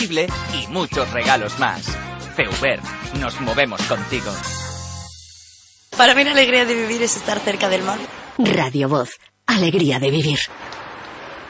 y muchos regalos más. Feuber, nos movemos contigo. Para mí la alegría de vivir es estar cerca del mar. Radio Voz, alegría de vivir.